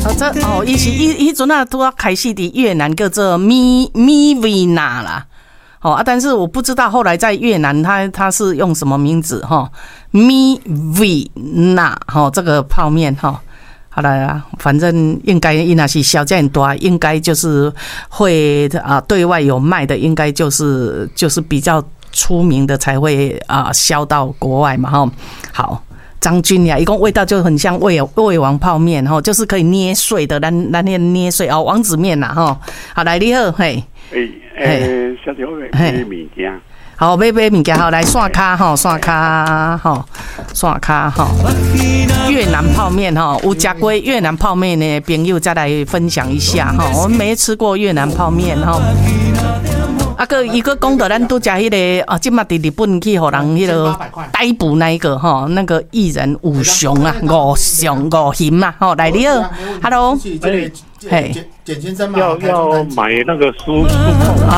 伊阵啊，拄啊开始伫越南叫做米维纳啦。但是我不知道后来在越南它是用什么名字米维纳这个泡面好了，反正应该那是小价很多，应该就是会对外有卖的，应该就是比较出名的才会销到国外嘛好。张君雅，一共味道就很像味王泡面就是可以捏碎的，咱那捏碎王子面啦好来你好嘿。 小姐买物件。 好，买物件好来刷卡刷卡越南泡面有吃过越南泡面的朋友再来分享一下我们没吃过越南泡面伊个讲到咱都食迄个即马伫日本去互人迄个逮捕那一个那个艺人五雄啊，五雄啊来你好 ，Hello， 简先生嘛， 要买那个书控